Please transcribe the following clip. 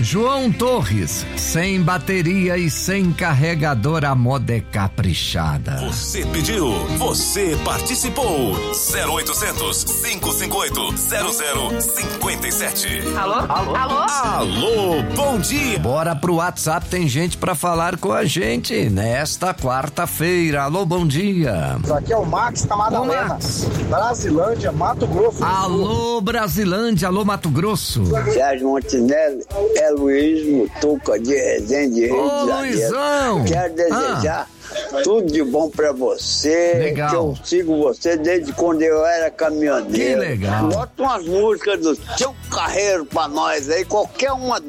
João Torres, sem bateria e sem carregador, a moda é caprichada. Você pediu, você participou. 0800 558 0057. Alô? Alô, bom dia. Bora pro WhatsApp, tem gente pra falar com a gente nesta quarta-feira. Alô, bom dia. Aqui é o Max da Madalena, Brasilândia, Mato Grosso. Alô, Brasilândia, alô, Mato Grosso. Sérgio Montenegro, é Luiz Mutuca de Resende, Rio de Janeiro. Luizão. Quero desejar tudo de bom pra você. Legal. Que eu sigo você desde quando eu era caminhoneiro. Que legal. Bota umas músicas do Seu Carreiro pra nós aí, qualquer uma